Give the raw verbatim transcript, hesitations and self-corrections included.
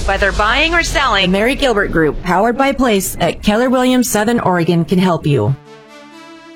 Whether buying or selling, the Mary Gilbert Group, powered by Place at Keller Williams, Southern Oregon, can help you.